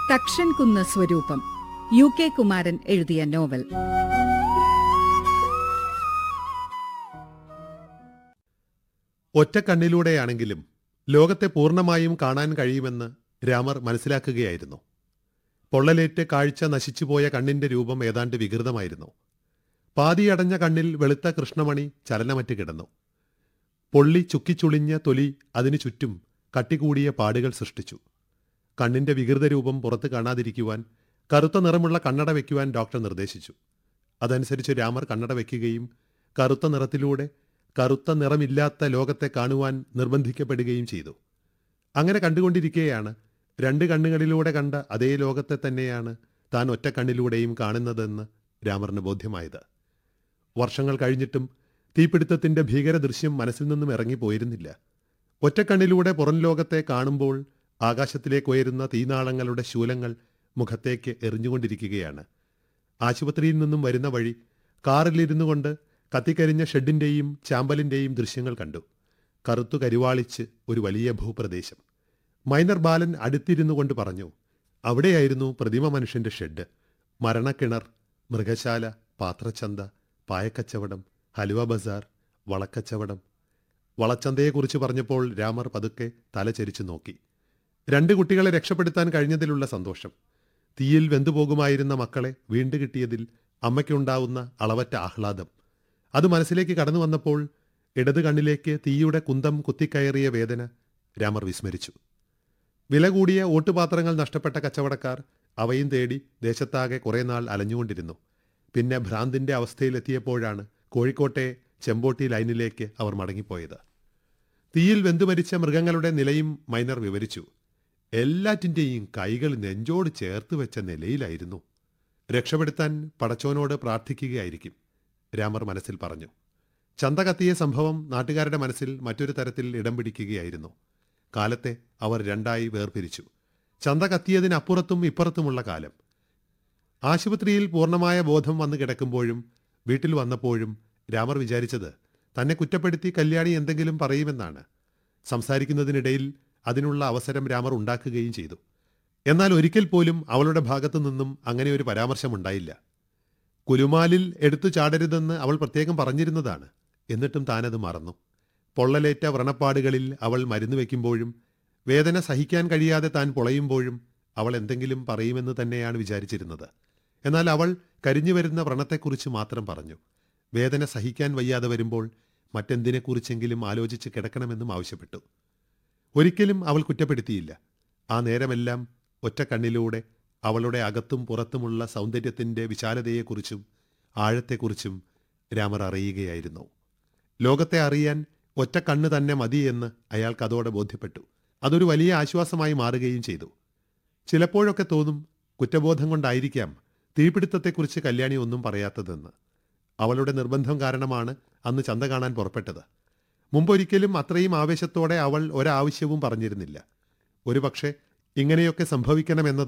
തക്ഷൻകുന്ന് സ്വരൂപം, UK കുമാരൻ എഴുതിയ novel. ഒറ്റക്കണ്ണിലൂടെയാണെങ്കിലും ലോകത്തെ പൂർണ്ണമായും കാണാൻ കഴിയുമെന്ന് രാമർ മനസ്സിലാക്കുകയായിരുന്നു. പൊള്ളലേറ്റ് കാഴ്ച നശിച്ചുപോയ കണ്ണിന്റെ രൂപം ഏതാണ്ട് വികൃതമായിരുന്നു. പാതിയടഞ്ഞ കണ്ണിൽ വെളുത്ത കൃഷ്ണമണി ചലനമറ്റ് കിടന്നു. പൊള്ളി ചുക്കിച്ചുളിഞ്ഞ തൊലി അതിനു ചുറ്റും കട്ടികൂടിയ പാടുകൾ സൃഷ്ടിച്ചു. കണ്ണിന്റെ വികൃത രൂപം പുറത്ത് കാണാതിരിക്കുവാൻ കറുത്ത നിറമുള്ള കണ്ണട വയ്ക്കുവാൻ ഡോക്ടർ നിർദ്ദേശിച്ചു. അതനുസരിച്ച് രാമർ കണ്ണട വയ്ക്കുകയും കറുത്ത നിറത്തിലൂടെ കറുത്ത നിറമില്ലാത്ത ലോകത്തെ കാണുവാൻ നിർബന്ധിക്കപ്പെടുകയും ചെയ്തു. അങ്ങനെ കണ്ടുകൊണ്ടിരിക്കെയാണ് രണ്ട് കണ്ണുകളിലൂടെ കണ്ട അതേ ലോകത്തെ തന്നെയാണ് താൻ ഒറ്റക്കണ്ണിലൂടെയും കാണുന്നതെന്ന് രാമറിന് ബോധ്യമായത്. വർഷങ്ങൾ കഴിഞ്ഞിട്ടും തീപിടുത്തത്തിന്റെ ഭീകരദൃശ്യം മനസ്സിൽ നിന്നും ഇറങ്ങിപ്പോയിരുന്നില്ല. ഒറ്റക്കണ്ണിലൂടെ പുറം ലോകത്തെ കാണുമ്പോൾ ആകാശത്തിലേക്കുയരുന്ന തീനാളങ്ങളുടെ ശൂലങ്ങൾ മുഖത്തേക്ക് എറിഞ്ഞുകൊണ്ടിരിക്കുകയാണ്. ആശുപത്രിയിൽ നിന്നും വരുന്ന വഴി കാറിലിരുന്നു കൊണ്ട് കത്തിക്കരിഞ്ഞ ഷെഡിന്റെയും ചാമ്പലിന്റെയും ദൃശ്യങ്ങൾ കണ്ടു. കറുത്തു കരുവാളിച്ച് ഒരു വലിയ ഭൂപ്രദേശം. മൈനർ ബാലൻ അടുത്തിരുന്നു കൊണ്ട് പറഞ്ഞു, അവിടെയായിരുന്നു പ്രതിമ മനുഷ്യന്റെ ഷെഡ്. മരണക്കിണർ, മൃഗശാല, പാത്രച്ചന്ത, പായക്കച്ചവടം, ഹലുവ ബസാർ, വളക്കച്ചവടം. വളച്ചന്തയെക്കുറിച്ച് പറഞ്ഞപ്പോൾ രാമർ പതുക്കെ തലചരിച്ചു നോക്കി. 2 കുട്ടികളെ രക്ഷപ്പെടുത്താൻ കഴിഞ്ഞതിലുള്ള സന്തോഷം, തീയിൽ വെന്തുപോകുമായിരുന്ന മക്കളെ വീണ്ടു കിട്ടിയതിൽ അമ്മയ്ക്കുണ്ടാവുന്ന അളവറ്റ ആഹ്ലാദം, അത് മനസ്സിലേക്ക് കടന്നു വന്നപ്പോൾ ഇടത് കണ്ണിലേക്ക് തീയുടെ കുന്തം കുത്തിക്കയറിയ വേദന രാമർ വിസ്മരിച്ചു. വില കൂടിയ ഓട്ടുപാത്രങ്ങൾ നഷ്ടപ്പെട്ട കച്ചവടക്കാർ അവയും തേടി ദേശത്താകെ കുറേ നാൾ അലഞ്ഞുകൊണ്ടിരുന്നു. പിന്നെ ഭ്രാന്തിന്റെ അവസ്ഥയിലെത്തിയപ്പോഴാണ് കോഴിക്കോട്ടെ ചെമ്പോട്ടി ലൈനിലേക്ക് അവർ മടങ്ങിപ്പോയത്. തീയിൽ വെന്തുമരിച്ച മൃഗങ്ങളുടെ നിലയും മൈനർ വിവരിച്ചു. എല്ലാറ്റിൻ്റെയും കൈകൾ നെഞ്ചോട് ചേർത്ത് വെച്ച നിലയിലായിരുന്നു. രക്ഷപ്പെടുത്താൻ പടച്ചോനോട് പ്രാർത്ഥിക്കുകയായിരിക്കും, രാമർ മനസ്സിൽ പറഞ്ഞു. ചന്ത കത്തിയ സംഭവം നാട്ടുകാരുടെ മനസ്സിൽ മറ്റൊരു തരത്തിൽ ഇടം പിടിക്കുകയായിരുന്നു. കാലത്തെ അവർ രണ്ടായി വേർപിരിച്ചു. ചന്ത കത്തിയതിനപ്പുറത്തും ഇപ്പുറത്തുമുള്ള കാലം. ആശുപത്രിയിൽ പൂർണ്ണമായ ബോധം വന്നു കിടക്കുമ്പോഴും വീട്ടിൽ വന്നപ്പോഴും രാമർ വിചാരിച്ചത് തന്നെ കുറ്റപ്പെടുത്തി കല്യാണി എന്തെങ്കിലും പറയുമെന്നാണ്. സംസാരിക്കുന്നതിനിടയിൽ അതിനുള്ള അവസരം രാമർ ഉണ്ടാക്കുകയും ചെയ്തു. എന്നാൽ ഒരിക്കൽ പോലും അവളുടെ ഭാഗത്തു നിന്നും അങ്ങനെ ഒരു പരാമർശമുണ്ടായില്ല. കുലുമാലിൽ എടുത്തു ചാടരുതെന്ന് അവൾ പ്രത്യേകം പറഞ്ഞിരുന്നതാണ്. എന്നിട്ടും താനത് മറന്നു. പൊള്ളലേറ്റ വ്രണപ്പാടുകളിൽ അവൾ മരുന്ന് വയ്ക്കുമ്പോഴും വേദന സഹിക്കാൻ കഴിയാതെ താൻ പൊളയുമ്പോഴും അവൾ എന്തെങ്കിലും പറയുമെന്ന് തന്നെയാണ് വിചാരിച്ചിരുന്നത്. എന്നാൽ അവൾ കരിഞ്ഞു വരുന്ന വ്രണത്തെക്കുറിച്ച് മാത്രം പറഞ്ഞു. വേദന സഹിക്കാൻ വയ്യാതെ വരുമ്പോൾ മറ്റെന്തിനെക്കുറിച്ചെങ്കിലും ആലോചിച്ച് കിടക്കണമെന്നും ആവശ്യപ്പെട്ടു. ഒരിക്കലും അവൾ കുറ്റപ്പെടുത്തിയില്ല. ആ നേരമെല്ലാം ഒറ്റ കണ്ണിലൂടെ അവളുടെ അകത്തും പുറത്തുമുള്ള സൗന്ദര്യത്തിൻ്റെ വിശാലതയെക്കുറിച്ചും ആഴത്തെക്കുറിച്ചും രാമർ അറിയുകയായിരുന്നു. ലോകത്തെ അറിയാൻ ഒറ്റ കണ്ണ് തന്നെ മതിയെന്ന് അയാൾക്ക് അതോടെ ബോധ്യപ്പെട്ടു. അതൊരു വലിയ ആശ്വാസമായി മാറുകയും ചെയ്തു. ചിലപ്പോഴൊക്കെ തോന്നും, കുറ്റബോധം കൊണ്ടായിരിക്കാം തീപിടുത്തത്തെക്കുറിച്ച് കല്യാണി ഒന്നും പറയാത്തതെന്ന്. അവളുടെ നിർബന്ധം കാരണമാണ് അന്ന് ചന്ത കാണാൻ പുറപ്പെട്ടത്. മുമ്പൊരിക്കലും അത്രയും ആവേശത്തോടെ അവൾ ഒരാവശ്യവും പറഞ്ഞിരുന്നില്ല. ഒരുപക്ഷെ ഇങ്ങനെയൊക്കെ സംഭവിക്കണമെന്നത്